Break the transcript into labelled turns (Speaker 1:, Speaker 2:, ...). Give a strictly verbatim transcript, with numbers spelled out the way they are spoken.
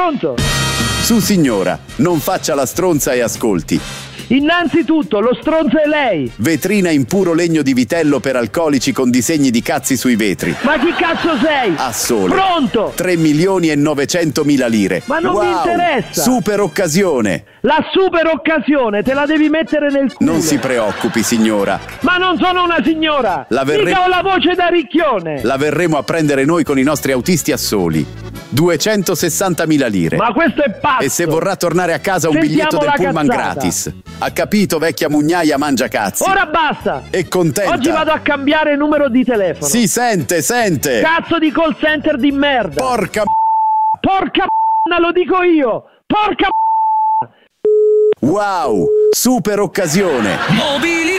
Speaker 1: Pronto?
Speaker 2: Su signora, non faccia la stronza e ascolti.
Speaker 1: Innanzitutto, lo stronzo è lei.
Speaker 2: Vetrina in puro legno di vitello per alcolici con disegni di cazzi sui vetri.
Speaker 1: Ma chi cazzo sei?
Speaker 2: A sole.
Speaker 1: Pronto?
Speaker 2: tre milioni e novecentomila lire.
Speaker 1: Ma non
Speaker 2: wow,
Speaker 1: mi interessa.
Speaker 2: Super occasione.
Speaker 1: La super occasione te la devi mettere nel culo.
Speaker 2: Non si preoccupi signora.
Speaker 1: Ma non sono una signora.
Speaker 2: La verre-
Speaker 1: Mica ho la voce da ricchione.
Speaker 2: La verremo a prendere noi con i nostri autisti a soli. duecentosessantamila lire.
Speaker 1: Ma questo è pazzo.
Speaker 2: E se vorrà tornare a casa un
Speaker 1: Sentiamo
Speaker 2: biglietto del
Speaker 1: la
Speaker 2: pullman
Speaker 1: cazzata.
Speaker 2: gratis. Ha capito, vecchia mugnaia mangia cazzi.
Speaker 1: Ora basta.
Speaker 2: È contenta.
Speaker 1: Oggi vado a cambiare numero di telefono.
Speaker 2: Si sente, sente.
Speaker 1: Cazzo di call center di merda.
Speaker 2: Porca
Speaker 1: Porca m***a, lo dico io. Porca m***a.
Speaker 2: Wow, super occasione.
Speaker 3: Mobili